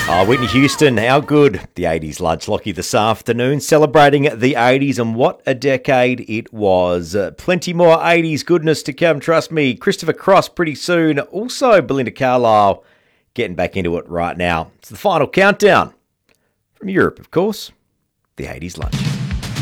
Whitney Houston, how good. The 80s lunch, Lockie, this afternoon, celebrating the 80s and what a decade it was. Plenty more 80s goodness to come, trust me. Christopher Cross pretty soon. Also, Belinda Carlisle getting back into it right now. It's the final countdown from Europe, of course. The 80s lunch.